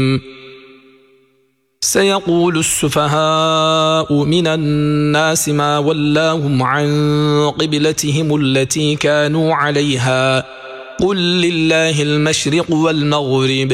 سيقول السفهاء من الناس ما ولاهم عن قبلتهم التي كانوا عليها قل لله المشرق والمغرب